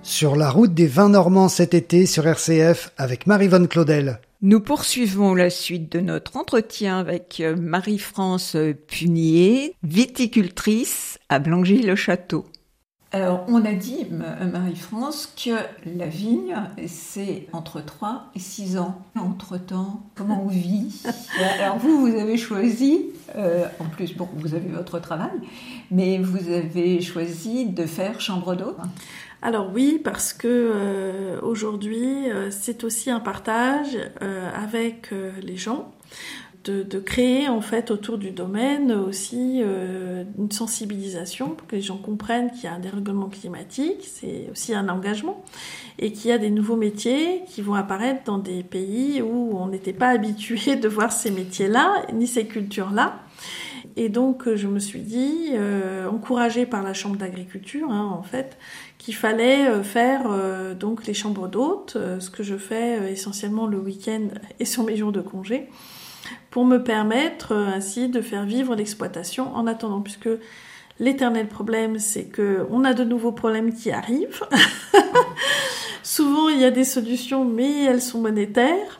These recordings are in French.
Sur la route des vins normands cet été sur RCF avec Marie-Vonne Claudel. Nous poursuivons la suite de notre entretien avec Marie-France Punier, viticultrice à Blangy-le-Château. Alors, on a dit, Marie-France, que la vigne, c'est entre 3 et 6 ans. Entre-temps, comment on vit? Alors vous avez choisi, en plus, bon, vous avez votre travail, mais vous avez choisi de faire chambre d'hôte. Alors oui, parce que aujourd'hui, c'est aussi un partage avec les gens, de créer en fait autour du domaine aussi une sensibilisation pour que les gens comprennent qu'il y a un dérèglement climatique, c'est aussi un engagement, et qu'il y a des nouveaux métiers qui vont apparaître dans des pays où on n'était pas habitué de voir ces métiers-là, ni ces cultures-là. Et donc je me suis dit, encouragée par la Chambre d'agriculture en fait, qu'il fallait faire donc les chambres d'hôtes, ce que je fais essentiellement le week-end et sur mes jours de congé, pour me permettre ainsi de faire vivre l'exploitation en attendant, puisque l'éternel problème, c'est qu'on a de nouveaux problèmes qui arrivent. Souvent, il y a des solutions, mais elles sont monétaires.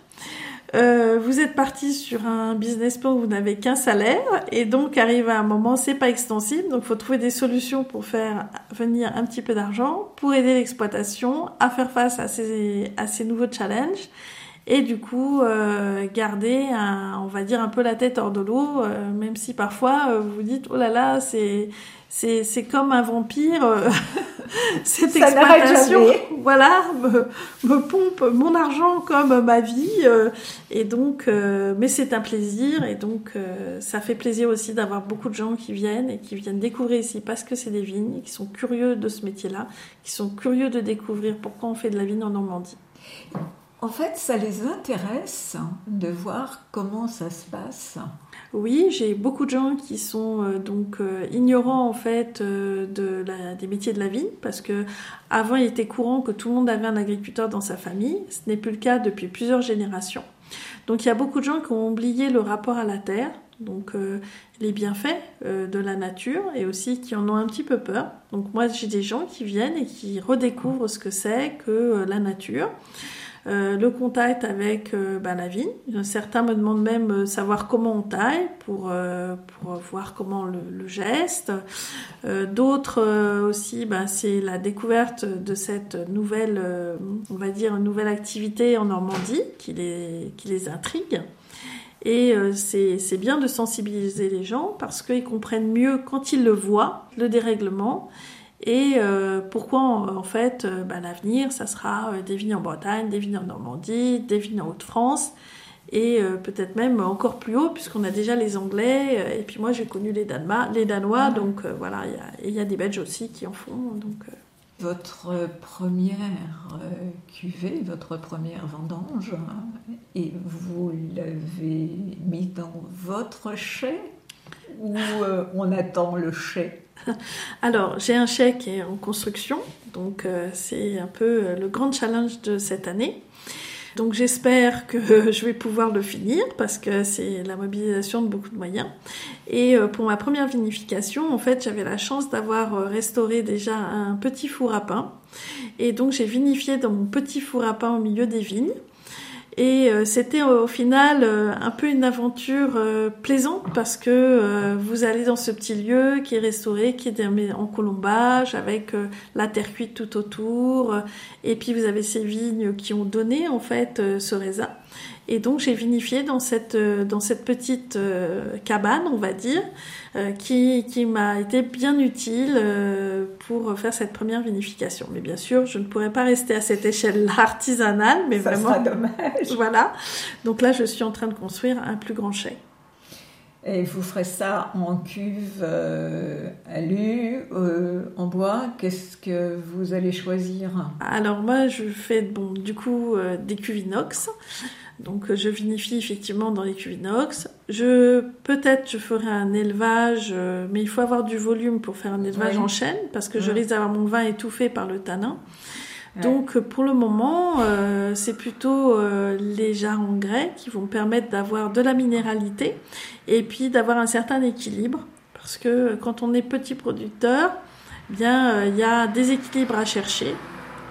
Vous êtes parti sur un business plan où vous n'avez qu'un salaire, et donc arrive à un moment, c'est pas extensible, donc il faut trouver des solutions pour faire venir un petit peu d'argent, pour aider l'exploitation à faire face à ces nouveaux challenges, et du coup garder on va dire un peu la tête hors de l'eau, même si parfois vous vous dites oh là là, c'est comme un vampire, cette ça exploitation, voilà, me pompe mon argent comme ma vie, et donc, mais c'est un plaisir, et donc ça fait plaisir aussi d'avoir beaucoup de gens qui viennent découvrir ici parce que c'est des vignes, qui sont curieux de ce métier-là, qui sont curieux de découvrir pourquoi on fait de la vigne en Normandie. En fait, ça les intéresse de voir comment ça se passe. Oui, j'ai beaucoup de gens qui sont ignorants en fait des métiers de la vigne, parce que avant il était courant que tout le monde avait un agriculteur dans sa famille. Ce n'est plus le cas depuis plusieurs générations. Donc il y a beaucoup de gens qui ont oublié le rapport à la terre, donc les bienfaits de la nature, et aussi qui en ont un petit peu peur. Donc moi j'ai des gens qui viennent et qui redécouvrent ce que c'est que la nature. Le contact avec la vigne. Certains me demandent même savoir comment on taille pour voir comment le geste. D'autres aussi, c'est la découverte de cette nouvelle, on va dire, nouvelle activité en Normandie qui les intrigue. Et c'est bien de sensibiliser les gens parce qu'ils comprennent mieux quand ils le voient, le dérèglement. Et pourquoi en fait l'avenir ça sera des vignes en Bretagne, des vignes en Normandie, des vignes en Haute-France, et peut-être même encore plus haut puisqu'on a déjà les Anglais, et puis moi j'ai connu les Danois, donc voilà, il y a des Belges aussi qui en font, donc Votre première cuvée, votre première vendange, et vous l'avez mis dans votre chai ou on attend le chai? Alors, j'ai un chai qui est en construction, donc c'est un peu le grand challenge de cette année. Donc j'espère que je vais pouvoir le finir parce que c'est la mobilisation de beaucoup de moyens. Et pour ma première vinification, en fait, j'avais la chance d'avoir restauré déjà un petit four à pain. Et donc j'ai vinifié dans mon petit four à pain au milieu des vignes. Et c'était au final un peu une aventure plaisante parce que vous allez dans ce petit lieu qui est restauré, qui est en colombage avec la terre cuite tout autour, et puis vous avez ces vignes qui ont donné en fait ce raisin. Et donc j'ai vinifié dans cette petite cabane, on va dire, qui m'a été bien utile pour faire cette première vinification. Mais bien sûr, je ne pourrais pas rester à cette échelle artisanale, mais ça vraiment. Ça sera dommage. Voilà. Donc là, je suis en train de construire un plus grand chai. Et vous ferez ça en cuve alu, en bois. Qu'est-ce que vous allez choisir? Alors moi, je fais du coup des cuves inox. Donc je vinifie effectivement dans les cuves inox. Peut-être je ferai un élevage, mais il faut avoir du volume pour faire un élevage en chêne, parce que je risque d'avoir mon vin étouffé par le tanin. Ouais. Donc pour le moment, c'est plutôt les jarres en grès qui vont permettre d'avoir de la minéralité et puis d'avoir un certain équilibre. Parce que quand on est petit producteur, bien il y a des équilibres à chercher.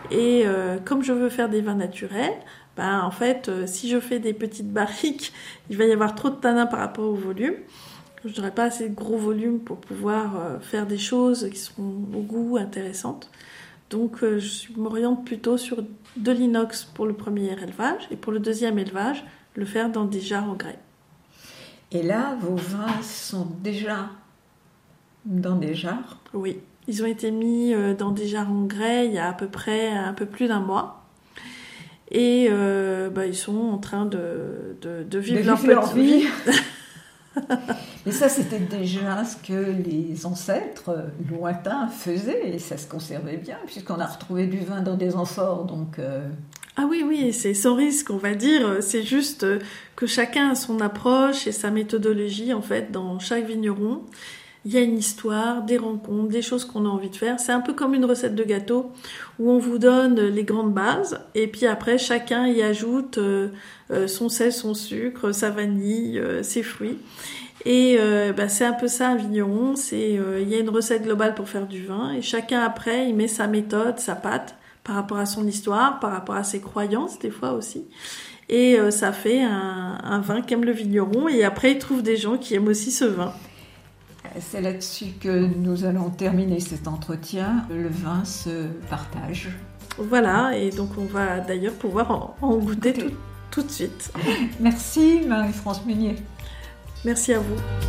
Et comme je veux faire des vins naturels, en fait, si je fais des petites barriques, il va y avoir trop de tanins par rapport au volume. Je n'aurai pas assez de gros volume pour pouvoir faire des choses qui seront au goût intéressantes. Donc, je m'oriente plutôt sur de l'inox pour le premier élevage. Et pour le deuxième élevage, le faire dans des jarres en grès. Et là, vos vins sont déjà dans des jarres? Oui, ils ont été mis dans des jarres en grès il y a à peu près un peu plus d'un mois. Et ils sont en train de vivre leur vie. Et ça, c'était déjà ce que les ancêtres lointains faisaient, et ça se conservait bien, puisqu'on a retrouvé du vin dans des amphores, donc... Ah oui, c'est sans risque, on va dire. C'est juste que chacun a son approche et sa méthodologie, en fait, dans chaque vigneron. Il y a une histoire, des rencontres, des choses qu'on a envie de faire. C'est un peu comme une recette de gâteau où on vous donne les grandes bases et puis après, chacun y ajoute son sel, son sucre, sa vanille, ses fruits. Et c'est un peu ça un vigneron. Il y a une recette globale pour faire du vin et chacun après, il met sa méthode, sa patte par rapport à son histoire, par rapport à ses croyances des fois aussi. Et ça fait un vin qu'aime le vigneron et après, il trouve des gens qui aiment aussi ce vin. C'est là-dessus que nous allons terminer cet entretien. Le vin se partage. Voilà, et donc on va d'ailleurs pouvoir en goûter tout de suite. Merci Marie-France Munier. Merci à vous.